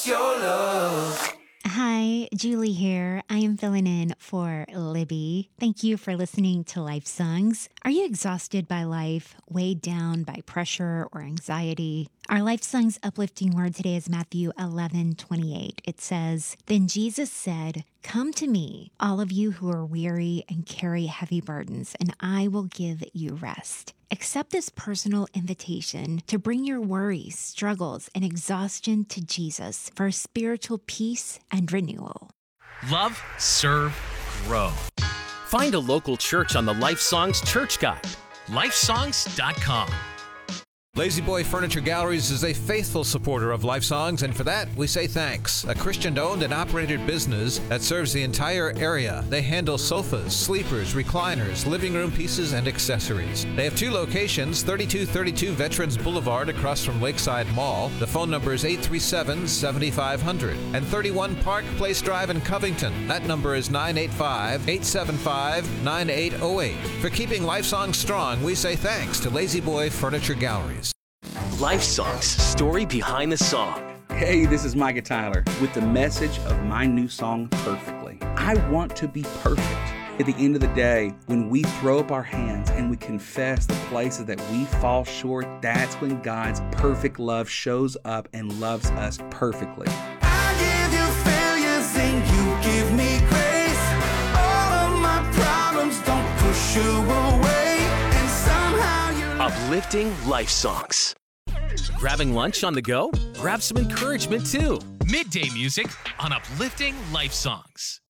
your love. Hi, Julie here. I am filling in for Libby. Thank you for listening to Life Songs. Are you exhausted by life, weighed down by pressure or anxiety? Our Life Songs uplifting word today is Matthew 11:28. It says, "Then Jesus said, 'Come to me, all of you who are weary and carry heavy burdens, and I will give you rest.'" Accept this personal invitation to bring your worries, struggles, and exhaustion to Jesus for spiritual peace and renewal. Love, serve, grow. Find a local church on the Life Songs Church Guide. Lifesongs.com. Lazy Boy Furniture Galleries is a faithful supporter of Life Songs, and for that, we say thanks. A Christian-owned and operated business that serves the entire area. They handle sofas, sleepers, recliners, living room pieces, and accessories. They have 2 locations, 3232 Veterans Boulevard across from Lakeside Mall. The phone number is 837-7500. And 31 Park Place Drive in Covington. That number is 985-875-9808. For keeping Life Songs strong, we say thanks to Lazy Boy Furniture Galleries. Life Songs, story behind the song. Hey, this is Micah Tyler with the message of my new song, Perfectly. I want to be perfect. At the end of the day, when we throw up our hands and we confess the places that we fall short, that's when God's perfect love shows up and loves us perfectly. I give you failures and you give me grace. All of my problems don't push you away, and somehow you Uplifting Life Songs. Grabbing lunch on the go? Grab some encouragement too. Midday music on Uplifting Life Songs.